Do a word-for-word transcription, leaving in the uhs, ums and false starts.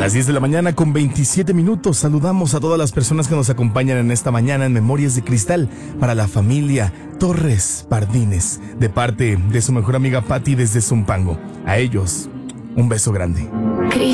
Las diez de la mañana con veintisiete minutos. Saludamos a todas las personas que nos acompañan en esta mañana en Memorias de Cristal para la familia Torres Pardines, de parte de su mejor amiga Patti desde Zumpango. A ellos, un beso grande.